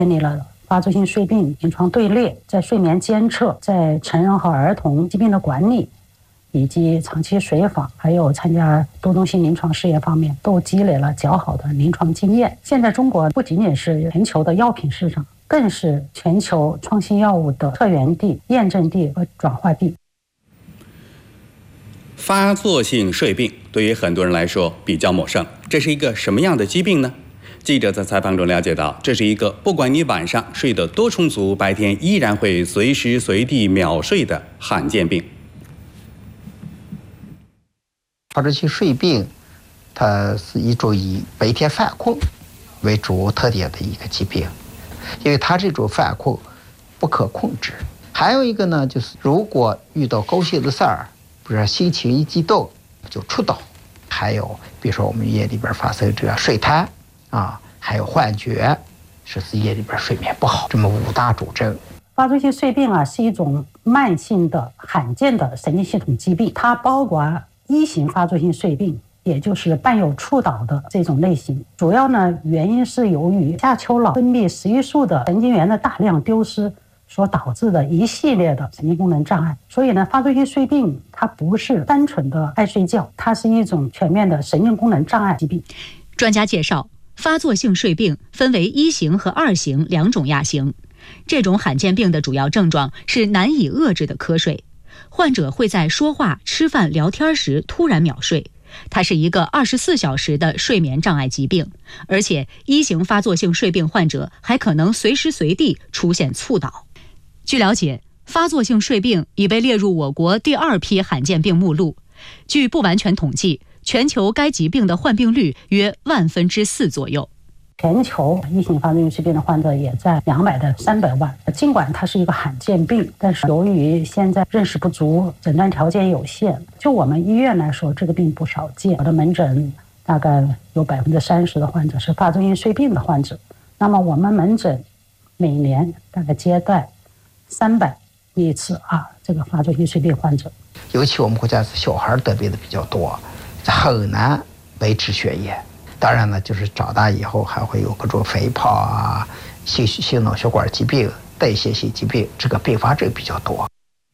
建立了发作性睡病临床队列，在睡眠监测、在成人和儿童疾病的管理，以及长期随访，还有参加多中心临床试验方面，都积累了较好的临床经验。现在中国不仅仅是全球的药品市场，更是全球创新药物的策源地、验证地和转化地。 发作性睡病对于很多人来说比较陌生，这是一个什么样的疾病呢？记者在采访中了解到，这是一个不管你晚上睡得多充足，白天依然会随时随地秒睡的罕见病。 发作性睡病，它是一种以白天犯困为主特点的一个疾病，因为它这种犯困不可控制。还有一个呢，就是如果遇到高兴的事儿，比如说心情一激动就猝倒，还有比如说我们夜里边发生这个睡瘫还有幻觉，甚至夜里边睡眠不好，这么5大主症。 发作性睡病是一种慢性的罕见的神经系统疾病，它包括一型发作性睡病，也就是伴有猝倒的这种类型。主要呢原因是由于下丘脑分泌食欲素的神经元的大量丢失所导致的一系列的神经功能障碍。所以呢，发作性睡病它不是单纯的爱睡觉，它是一种全面的神经功能障碍疾病。 专家介绍，发作性睡病分为1型和2型2种亚型。这种罕见病的主要症状是难以遏制的瞌睡，患者会在说话、吃饭、聊天时突然秒睡。它是一个24小时的睡眠障碍疾病，而且1型发作性睡病患者还可能随时随地出现猝倒。据了解，发作性睡病已被列入我国第2批罕见病目录。据不完全统计，全球该疾病的患病率约4%左右。 全球一型发作性睡病的患者也在200到300万。尽管它是一个罕见病，但是由于现在认识不足，诊断条件有限，就我们医院来说，这个病不少见。我的门诊大概有30%的患者是发作性睡病的患者。那么我们门诊每年大概接待300例次这个发作性睡病患者。 尤其我们国家是小孩得病的比较多，很难维持血液。当然呢，就是长大以后还会有各种肥胖心脑血管疾病、代谢性疾病，这个并发症比较多。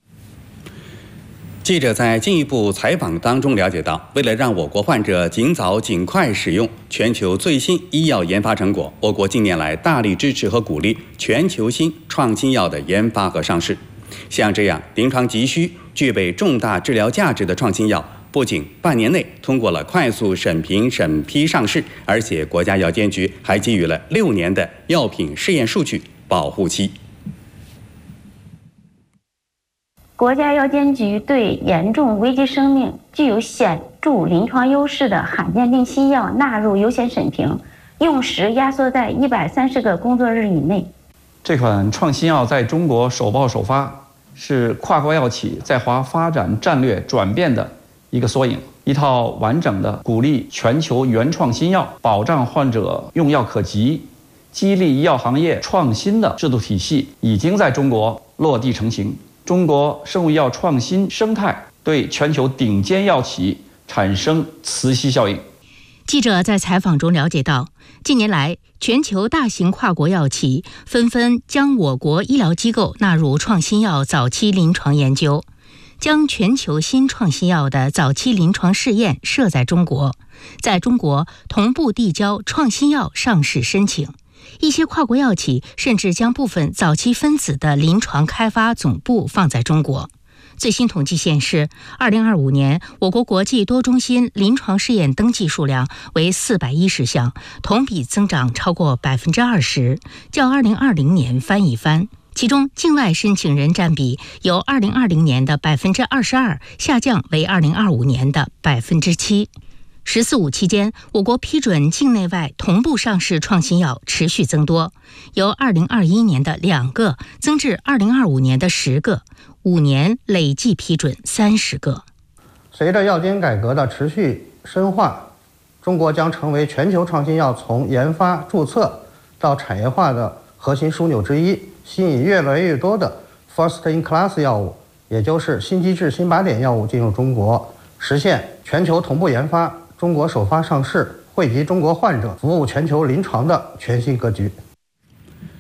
记者在进一步采访当中了解到，为了让我国患者尽快使用全球最新医药研发成果，我国近年来大力支持和鼓励全球性创新药的研发和上市。像这样临床急需、具备重大治疗价值的创新药，不仅半年内通过了快速审批上市，而且国家药监局还给予了6年的药品试验数据保护期。 国家药监局对严重危及生命、具有显著临床优势的罕见病新药纳入优先审评，用时压缩在130个工作日以内。 这款创新药在中国首报首发，是跨国药企在华发展战略转变的一个缩影，一套完整的鼓励全球原创新药、保障患者用药可及、激励医药行业创新的制度体系已经在中国落地成型。中国生物医药创新生态对全球顶尖药企产生磁吸效应。 记者在采访中了解到，近年来全球大型跨国药企纷纷将我国医疗机构纳入创新药早期临床研究，将全球新创新药的早期临床试验设在中国，在中国同步递交创新药上市申请。一些跨国药企甚至将部分早期分子的临床开发总部放在中国。最新统计显示，2025年我国国际多中心临床试验登记数量为410项，同比增长超过20%，较2020年翻一番。其中境外申请人占比由2020年的22%下降为2025年的7%。“10四5”期间，我国批准境内外同步上市创新药持续增多，由2021年的2个增至2025年的10个，5年累计批准30个。 随着药监改革的持续深化，中国将成为全球创新药从研发、注册到产业化的核心枢纽之一，吸引越来越多的 first in class 药物，也就是新机制、新靶点药物进入中国，实现全球同步研发、中国首发上市，惠及中国患者、服务全球临床的全新格局。